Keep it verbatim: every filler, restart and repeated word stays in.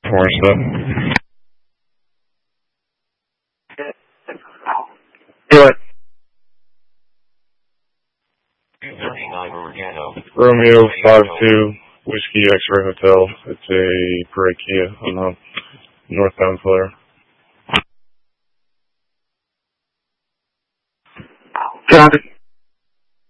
More stuff. What? Romeo five two Whiskey X-Ray Hotel. It's a Parade Kia on the northbound flare. Copy.